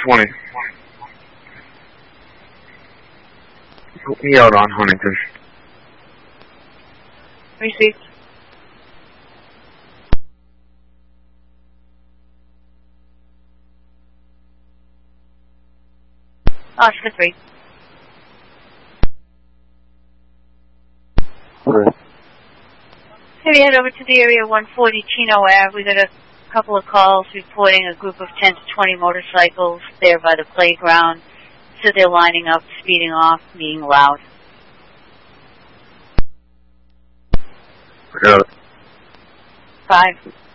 20. Put me out on Huntington. Received. Oscar 3. Okay. Hey, we head over to the area 140 Chino Ave. We got a couple of calls reporting a group of 10 to 20 motorcycles there by the playground. So they're lining up, speeding off, being loud. Got it. 5.